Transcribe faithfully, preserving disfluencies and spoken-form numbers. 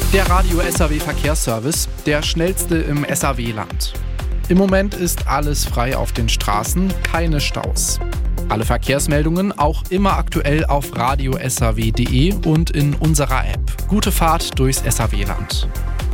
Der Radio S A W Verkehrsservice, der schnellste im S A W-Land. Im Moment ist alles frei auf den Straßen, keine Staus. Alle Verkehrsmeldungen auch immer aktuell auf radio punkt s a w punkt d e und in unserer App. Gute Fahrt durchs S A W-Land.